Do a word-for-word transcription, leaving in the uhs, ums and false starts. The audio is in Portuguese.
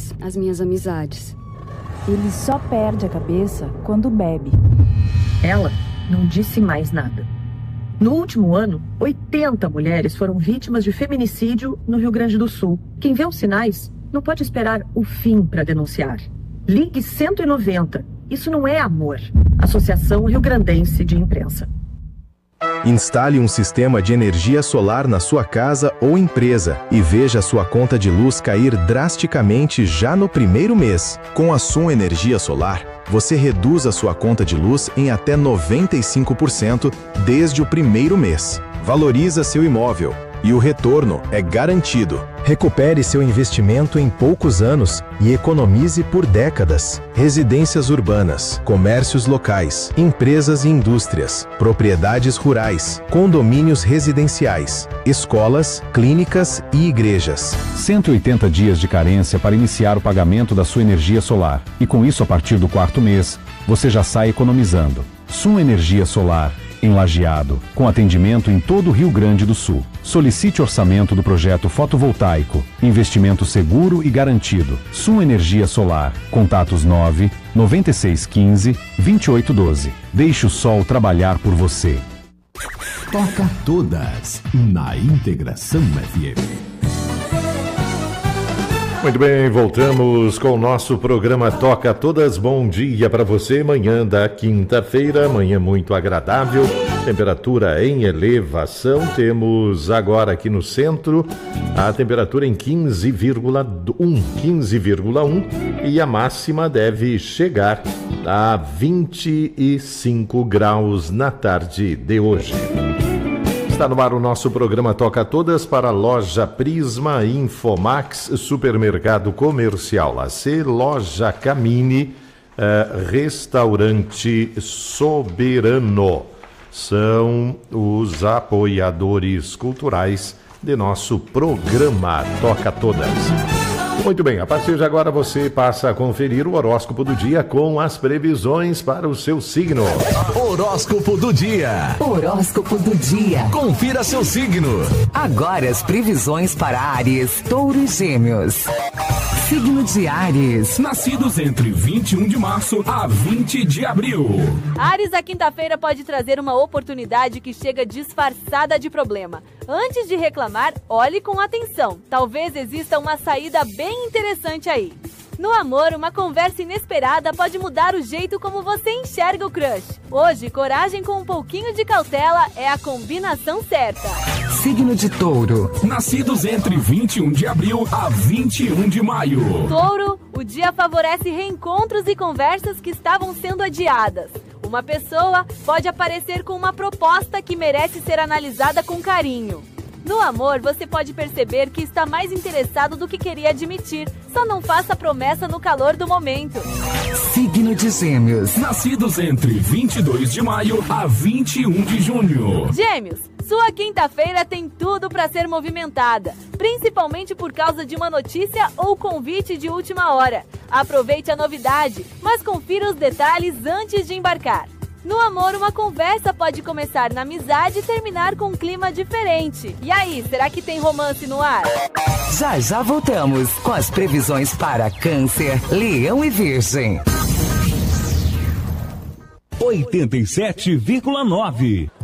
mais as minhas amizades. Ele só perde a cabeça quando bebe. Ela não disse mais nada. No último ano, oitenta mulheres foram vítimas de feminicídio no Rio Grande do Sul. Quem vê os sinais não pode esperar o fim para denunciar. Ligue cento e noventa. Isso não é amor. Associação Rio Grandense de Imprensa. Instale um sistema de energia solar na sua casa ou empresa e veja sua conta de luz cair drasticamente já no primeiro mês. Com a Sun Energia Solar, você reduz a sua conta de luz em até noventa e cinco por cento desde o primeiro mês. Valoriza seu imóvel e o retorno é garantido. Recupere seu investimento em poucos anos e economize por décadas. Residências urbanas, comércios locais, empresas e indústrias, propriedades rurais, condomínios residenciais, escolas, clínicas e igrejas. cento e oitenta dias de carência para iniciar o pagamento da sua energia solar. E com isso, a partir do quarto mês, você já sai economizando. Sun Energia Solar, em Lajeado, com atendimento em todo o Rio Grande do Sul. Solicite orçamento do projeto fotovoltaico. Investimento seguro e garantido. Sun Energia Solar. Contatos nove nove seis um cinco dois oito um dois. Deixe o sol trabalhar por você. Toca todas na Integração F M. Muito bem, voltamos com o nosso programa Toca Todas. Bom dia para você, manhã da quinta-feira, manhã muito agradável, temperatura em elevação. Temos agora aqui no centro a temperatura em quinze vírgula um, quinze vírgula um e a máxima deve chegar a vinte e cinco graus na tarde de hoje. Está no ar o nosso programa Toca Todas para a Loja Prisma, Infomax, Supermercado Comercial A C, Loja Camini, uh, Restaurante Soberano. São os apoiadores culturais de nosso programa Toca Todas. Muito bem, a partir de agora você passa a conferir o horóscopo do dia com as previsões para o seu signo. Horóscopo do dia. Horóscopo do dia. Confira seu signo. Agora as previsões para Áries, Touro e Gêmeos. Signo de Áries. Nascidos entre vinte e um de março a vinte de abril. Áries, a quinta-feira pode trazer uma oportunidade que chega disfarçada de problema. Antes de reclamar, olhe com atenção. Talvez exista uma saída bem interessante aí. No amor, uma conversa inesperada pode mudar o jeito como você enxerga o crush. Hoje, coragem com um pouquinho de cautela é a combinação certa. Signo de Touro. Nascidos entre vinte e um de abril a vinte e um de maio. Touro, o dia favorece reencontros e conversas que estavam sendo adiadas. Uma pessoa pode aparecer com uma proposta que merece ser analisada com carinho. No amor, você pode perceber que está mais interessado do que queria admitir. Só não faça promessa no calor do momento. Signo de Gêmeos. Nascidos entre vinte e dois de maio a vinte e um de junho. Gêmeos, sua quinta-feira tem tudo para ser movimentada, principalmente por causa de uma notícia ou convite de última hora. Aproveite a novidade, mas confira os detalhes antes de embarcar. No amor, uma conversa pode começar na amizade e terminar com um clima diferente. E aí, será que tem romance no ar? Já já voltamos com as previsões para Câncer, Leão e Virgem. oitenta e sete vírgula nove.